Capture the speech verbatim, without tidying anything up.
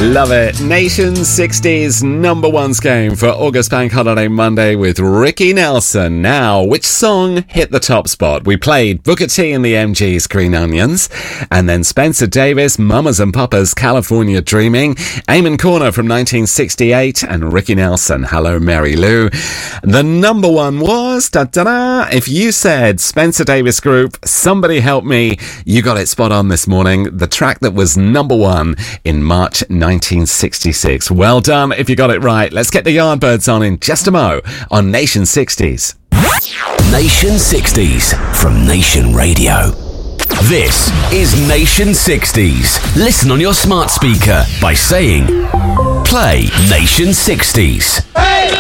Love it. Nation sixties number ones game for August Bank Holiday Monday with Ricky Nelson. Now, which song hit the top spot? We played Booker T and the M Gs, Green Onions, and then Spencer Davis, Mamas and Papas, California Dreaming, Amen Corner from nineteen sixty-eight, and Ricky Nelson, Hello Mary Lou. The number one was, da-da-da, if you said Spencer Davis Group, Somebody Help Me, you got it spot on this morning. The track that was number one in March nineteen sixty-six. Well done if you got it right. Let's get the Yardbirds on in just a mo on Nation sixties. Nation sixties from Nation Radio. This is Nation sixties. Listen on your smart speaker by saying, play Nation sixties. Hey!